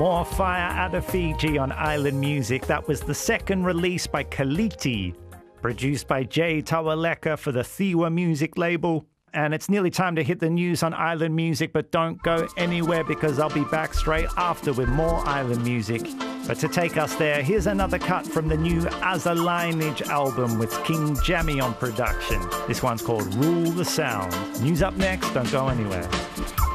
More fire out of Fiji on Island Music. That was the second release by Kaliti, produced by Jay Tawaleka for the Thiwa music label. And it's nearly time to hit the news on Island Music, but don't go anywhere because I'll be back straight after with more Island Music. But to take us there, here's another cut from the new As a Lineage album with King Jammy on production. This one's called Rule the Sound. News up next, don't go anywhere.